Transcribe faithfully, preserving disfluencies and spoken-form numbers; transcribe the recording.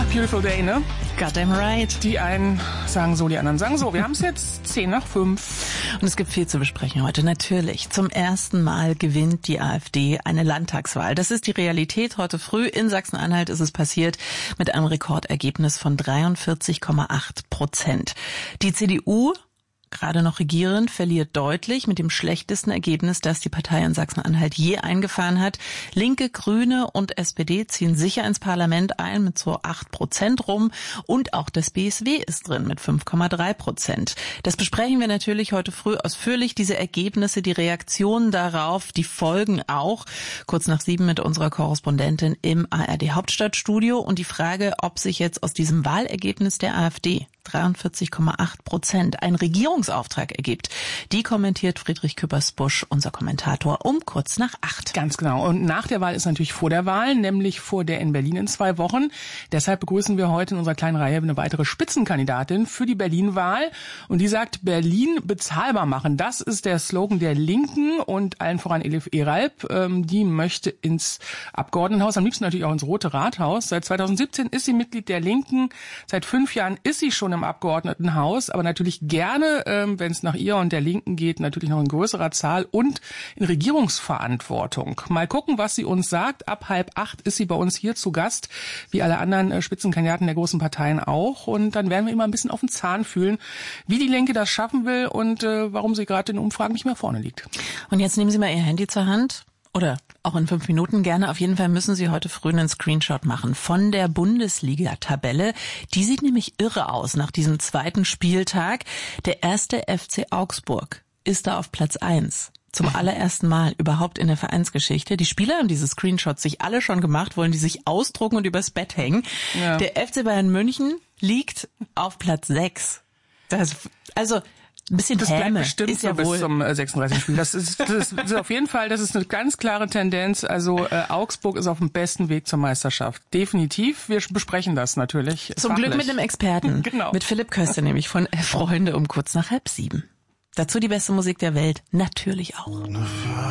Beautiful Day, ne? Goddamn right. Die einen sagen so, die anderen sagen so. Wir haben es jetzt zehn nach fünf. Und es gibt viel zu besprechen heute. Natürlich, zum ersten Mal gewinnt die AfD eine Landtagswahl. Das ist die Realität. Heute früh in Sachsen-Anhalt ist es passiert mit einem Rekordergebnis von dreiundvierzig Komma acht Prozent. Die C D U, gerade noch regierend, verliert deutlich mit dem schlechtesten Ergebnis, das die Partei in Sachsen-Anhalt je eingefahren hat. Linke, Grüne und S P D ziehen sicher ins Parlament ein mit so acht Prozent rum. Und auch das B S W ist drin mit fünf Komma drei Prozent. Das besprechen wir natürlich heute früh ausführlich. Diese Ergebnisse, die Reaktionen darauf, die Folgen auch. Kurz nach sieben mit unserer Korrespondentin im A R D Hauptstadtstudio. Und die Frage, ob sich jetzt aus diesem Wahlergebnis der AfD dreiundvierzig Komma acht Prozent ein Regierungsauftrag ergibt. Die kommentiert Friedrich Küppersbusch, unser Kommentator, um kurz nach acht. Ganz genau. Und nach der Wahl ist natürlich vor der Wahl, nämlich vor der in Berlin in zwei Wochen. Deshalb begrüßen wir heute in unserer kleinen Reihe eine weitere Spitzenkandidatin für die Berlin-Wahl. Und die sagt, Berlin bezahlbar machen. Das ist der Slogan der Linken und allen voran Elif Eralp. Die möchte ins Abgeordnetenhaus, am liebsten natürlich auch ins Rote Rathaus. Seit zweitausendsiebzehn ist sie Mitglied der Linken. Seit fünf Jahren ist sie schon im Abgeordnetenhaus, aber natürlich gerne, ähm, wenn es nach ihr und der Linken geht, natürlich noch in größerer Zahl und in Regierungsverantwortung. Mal gucken, was sie uns sagt. Ab halb acht ist sie bei uns hier zu Gast, wie alle anderen äh, Spitzenkandidaten der großen Parteien auch. Und dann werden wir immer ein bisschen auf den Zahn fühlen, wie die Linke das schaffen will und äh, warum sie gerade in den Umfragen nicht mehr vorne liegt. Und jetzt nehmen Sie mal Ihr Handy zur Hand. Oder auch in fünf Minuten gerne. Auf jeden Fall müssen Sie heute früh einen Screenshot machen von der Bundesliga-Tabelle. Die sieht nämlich irre aus nach diesem zweiten Spieltag. Der erste F C Augsburg ist da auf Platz eins. Zum allerersten Mal überhaupt in der Vereinsgeschichte. Die Spieler haben diese Screenshots sich alle schon gemacht, wollen die sich ausdrucken und übers Bett hängen. Ja. Der F C Bayern München liegt auf Platz sechs. Das, also... Ein bisschen das Häme bleibt bestimmt ist so ja bis wohl. zum sechsunddreißigsten Spiel. Das ist, das ist auf jeden Fall, das ist eine ganz klare Tendenz. Also äh, Augsburg ist auf dem besten Weg zur Meisterschaft. Definitiv. Wir besprechen das natürlich. Zum fachlich. Glück mit einem Experten. Genau. Mit Philipp Köster nämlich von Freunde um kurz nach halb sieben. Dazu die beste Musik der Welt. Natürlich auch.